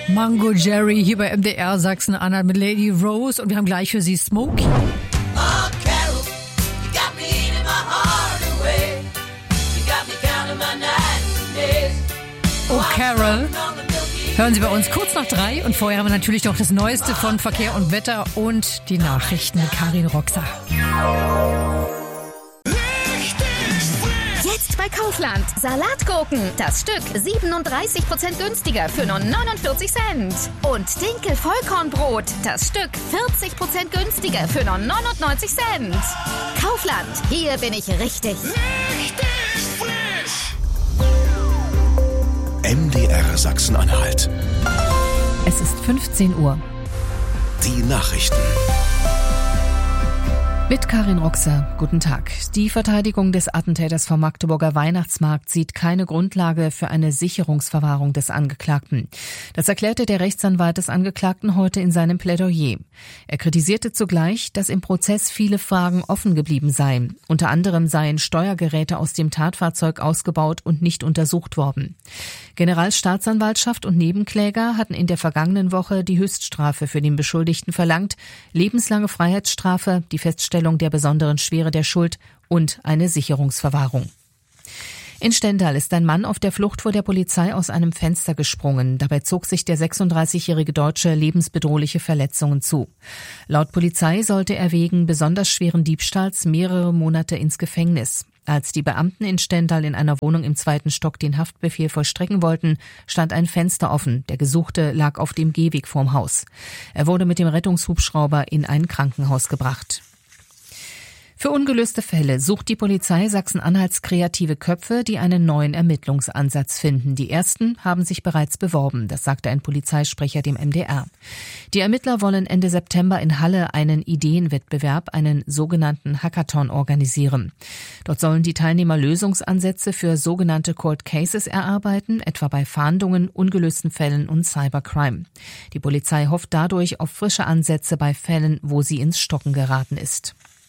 Mango Jerry hier bei MDR Sachsen-Anhalt mit Lady Rose und wir haben gleich für Sie Smokey. Oh Carol, hören Sie bei uns kurz nach 3 und vorher haben wir natürlich noch das Neueste von Verkehr und Wetter und die Nachrichten mit Karin Roxer. Jetzt bei Kaufland. Salatgurken. Das Stück 37% günstiger für nur 49 Cent. Und Dinkel Vollkornbrot. Das Stück 40% günstiger für nur 99 Cent. Kaufland. Hier bin ich richtig. MDR Sachsen-Anhalt. Es ist 15 Uhr. Die Nachrichten. Mit Karin Roxer, guten Tag. Die Verteidigung des Attentäters vom Magdeburger Weihnachtsmarkt sieht keine Grundlage für eine Sicherungsverwahrung des Angeklagten. Das erklärte der Rechtsanwalt des Angeklagten heute in seinem Plädoyer. Er kritisierte zugleich, dass im Prozess viele Fragen offen geblieben seien. Unter anderem seien Steuergeräte aus dem Tatfahrzeug ausgebaut und nicht untersucht worden. Generalstaatsanwaltschaft und Nebenkläger hatten in der vergangenen Woche die Höchststrafe für den Beschuldigten verlangt, lebenslange Freiheitsstrafe, die Feststellung der besonderen Schwere der Schuld und eine Sicherungsverwahrung. In Stendal ist ein Mann auf der Flucht vor der Polizei aus einem Fenster gesprungen. Dabei zog sich der 36-jährige Deutsche lebensbedrohliche Verletzungen zu. Laut Polizei sollte er wegen besonders schweren Diebstahls mehrere Monate ins Gefängnis. Als die Beamten in Stendal in einer Wohnung im 2. Stock den Haftbefehl vollstrecken wollten, stand ein Fenster offen. Der Gesuchte lag auf dem Gehweg vorm Haus. Er wurde mit dem Rettungshubschrauber in ein Krankenhaus gebracht. Für ungelöste Fälle sucht die Polizei Sachsen-Anhalts kreative Köpfe, die einen neuen Ermittlungsansatz finden. Die ersten haben sich bereits beworben, das sagte ein Polizeisprecher dem MDR. Die Ermittler wollen Ende September in Halle einen Ideenwettbewerb, einen sogenannten Hackathon, organisieren. Dort sollen die Teilnehmer Lösungsansätze für sogenannte Cold Cases erarbeiten, etwa bei Fahndungen, ungelösten Fällen und Cybercrime. Die Polizei hofft dadurch auf frische Ansätze bei Fällen, wo sie ins Stocken geraten ist.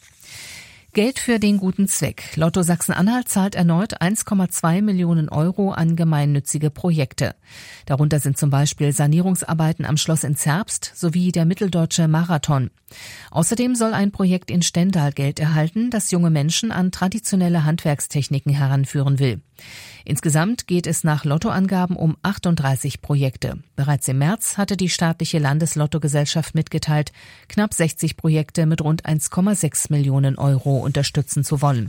Geld für den guten Zweck. Lotto Sachsen-Anhalt zahlt erneut 1,2 Millionen Euro an gemeinnützige Projekte. Darunter sind zum Beispiel Sanierungsarbeiten am Schloss in Zerbst sowie der Mitteldeutsche Marathon. Außerdem soll ein Projekt in Stendal Geld erhalten, das junge Menschen an traditionelle Handwerkstechniken heranführen will. Insgesamt geht es nach Lottoangaben um 38 Projekte. Bereits im März hatte die staatliche Landeslottogesellschaft mitgeteilt, knapp 60 Projekte mit rund 1,6 Millionen Euro unterstützen zu wollen.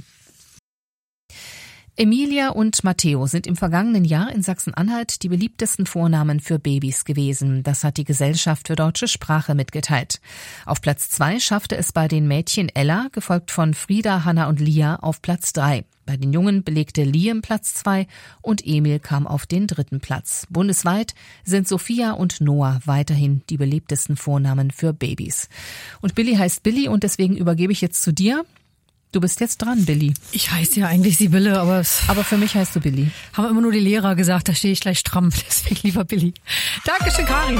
Emilia und Matteo sind im vergangenen Jahr in Sachsen-Anhalt die beliebtesten Vornamen für Babys gewesen. Das hat die Gesellschaft für deutsche Sprache mitgeteilt. Auf Platz 2 schaffte es bei den Mädchen Ella, gefolgt von Frieda, Hanna und Lia, auf Platz 3. Bei den Jungen belegte Liam Platz 2 und Emil kam auf den 3. Platz. Bundesweit sind Sophia und Noah weiterhin die beliebtesten Vornamen für Babys. Und Billy heißt Billy und deswegen übergebe ich jetzt zu dir. Du bist jetzt dran, Billy. Ich heiße ja eigentlich Sibylle, aber für mich heißt du Billy. Haben immer nur die Lehrer gesagt, da stehe ich gleich stramm, deswegen lieber Billy. Dankeschön, Karin.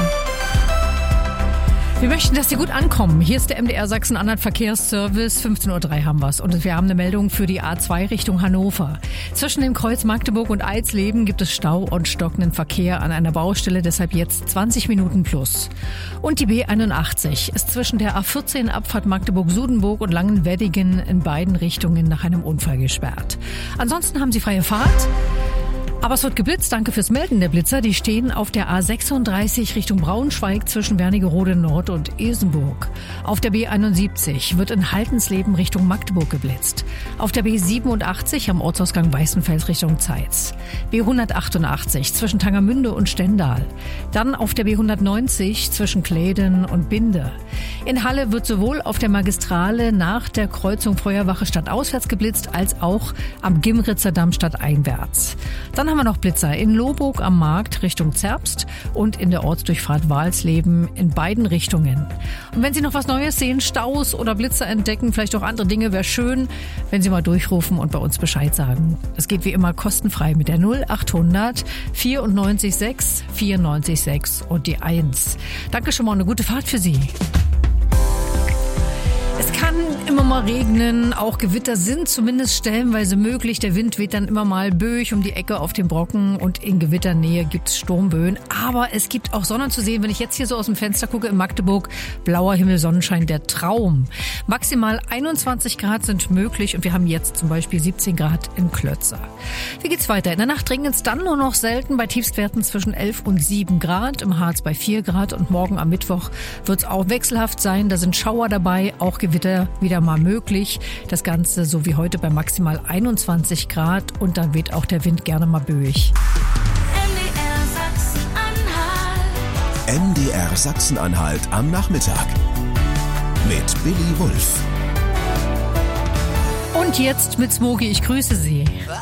Wir möchten, dass Sie gut ankommen. Hier ist der MDR Sachsen-Anhalt Verkehrsservice. 15:03 Uhr haben wir's. Und wir haben eine Meldung für die A2 Richtung Hannover. Zwischen dem Kreuz Magdeburg und Eisleben gibt es Stau und stockenden Verkehr an einer Baustelle, deshalb jetzt 20 Minuten plus. Und die B81 ist zwischen der A14 Abfahrt Magdeburg-Sudenburg und Langenweddingen in beiden Richtungen nach einem Unfall gesperrt. Ansonsten haben Sie freie Fahrt. Aber es wird geblitzt. Danke fürs Melden der Blitzer. Die stehen auf der A36 Richtung Braunschweig zwischen Wernigerode Nord und Isenburg. Auf der B71 wird in Haltensleben Richtung Magdeburg geblitzt. Auf der B87 am Ortsausgang Weißenfels Richtung Zeitz. B188 zwischen Tangermünde und Stendal. Dann auf der B190 zwischen Kläden und Binde. In Halle wird sowohl auf der Magistrale nach der Kreuzung Feuerwache stadtauswärts geblitzt, als auch am Gimritzer Damm stadteinwärts. Dann haben wir noch Blitzer in Lohburg am Markt Richtung Zerbst und in der Ortsdurchfahrt Walsleben in beiden Richtungen. Und wenn Sie noch was Neues sehen, Staus oder Blitzer entdecken, vielleicht auch andere Dinge, wäre schön, wenn Sie mal durchrufen und bei uns Bescheid sagen. Es geht wie immer kostenfrei mit der 0800 94 6 94 6 und die 1. Danke schon mal, eine gute Fahrt für Sie. Es kann immer mal regnen, auch Gewitter sind zumindest stellenweise möglich. Der Wind weht dann immer mal böig um die Ecke auf den Brocken und in Gewitternähe gibt es Sturmböen. Aber es gibt auch Sonne zu sehen. Wenn ich jetzt hier so aus dem Fenster gucke in Magdeburg, blauer Himmel, Sonnenschein, der Traum. Maximal 21 Grad sind möglich und wir haben jetzt zum Beispiel 17 Grad in Klötzer. Wie geht's weiter? In der Nacht regnet es dann nur noch selten bei Tiefstwerten zwischen 11 und 7 Grad, im Harz bei 4 Grad und morgen am Mittwoch wird es auch wechselhaft sein. Da sind Schauer dabei, auch Gewitter wieder mal möglich. Das Ganze so wie heute bei maximal 21 Grad und dann weht auch der Wind gerne mal böig. MDR Sachsen-Anhalt am Nachmittag mit Billy Wulff. Und jetzt mit Smoky, ich grüße Sie.